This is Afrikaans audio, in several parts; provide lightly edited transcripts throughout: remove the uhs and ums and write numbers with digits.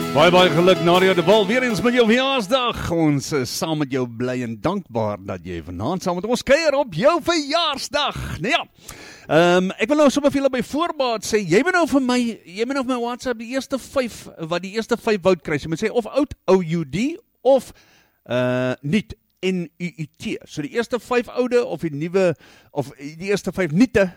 Baie geluk Nadia de Wal, weer eens met jou verjaarsdag. Ons is saam met jou bly en dankbaar dat jy vanaand saam met ons kuier op jou verjaarsdag. Nou ja, ek wil nou sommer vir julle by voorbaat sê, jy moet nou vir my WhatsApp die eerste 5 woud kry. Jy moet sê of oud, OUD, of nuut, NUIT. So die eerste 5 oude of die nuwe, of die eerste 5 nuute.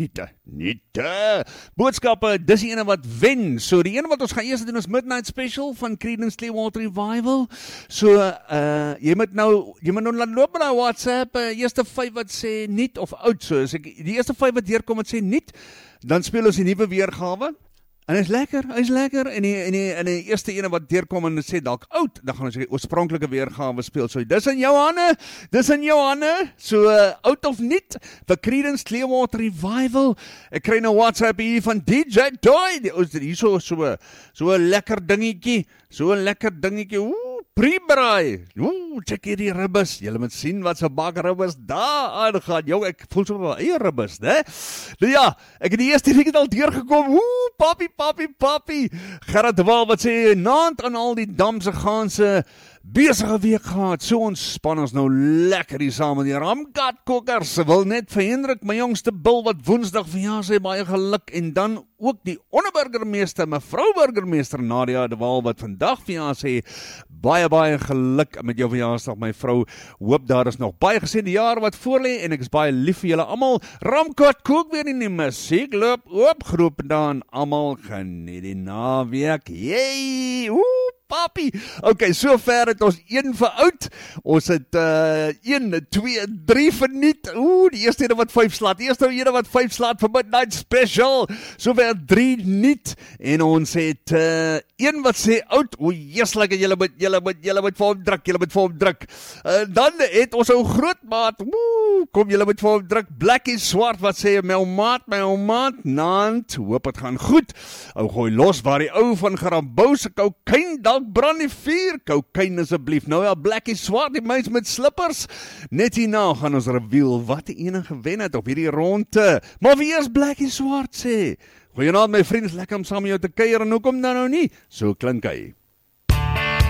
Boodskappe, dis die ene wat wen. So die ene wat ons gaan eers doen is Midnight Special van Creedence Clearwater Revival. So jy moet nou laat loop met die WhatsApp, eerste 5 wat sê nuut of oud. So as ek die eerste 5 wat deurkom wat sê nuut, dan speel ons die nuwe weergawe. En hy is lekker, en die eerste ene wat deurkom en sê dalk oud, dan gaan ons die oorspronklike weergawe speel. So dis in jou hande, so oud of nuut, vir Creedence Clearwater Revival. Ek kry nou WhatsApp hier van DJ Toy, hier so 'n lekker dingetjie, pre-braai, check hier die ribbes, julle moet sien wat so bak ribbes daar aangaan, ek voel so my eie ribbes, né? Nou ja, ek het die eerste week al deurgekom, papi, Gerard de Waal wat sê, naand aan al die damse gaanse, besige week gehad, so ontspan ons nou lekker hier saam met die Ramkat Kokkers, wil net vir Hendrik, my jongste bil wat woensdag verjaar sê, baie geluk, en dan ook die onderburgemeester, mevrou burgemeester Nadia de Waal wat vandag verjaar sê, baie geluk met jou verjaarsdag my vrou, hoop daar is nog baie gesê die jaar wat voorlê, en ek is baie lief vir julle almal, Ramkat Kook weer in die musiek, loop oop, groep dan, almal geniet die naweek, yay, papi. Okay, so ver het ons 1 vir oud. Ons het 1, 2, 3 vir nuut. Die eerste ene wat 5 slaat. Vir Midnight Special. So ver 3 nuut. En ons het 1 wat sê oud. Lekker, julle moet vir hom druk. Dan het ons ou grootmaat. Kom julle moet vir hom druk. Blackie Swart wat sê, my ou maat, Nant, hoop het gaan goed. Ou gooi los waar die ou van Garambou se kokain dalk brand die vuur, kokain asseblief. Nou ja, Blackie Swart, die mens met slippers. Net hierna gaan ons reveal wat die ene gewen het op hierdie ronde. Maar wie is Blackie Swart sê? Goeienaand my vriend, lekker om saam met jou te kuier en hoekom dan nou nie? So klink hy.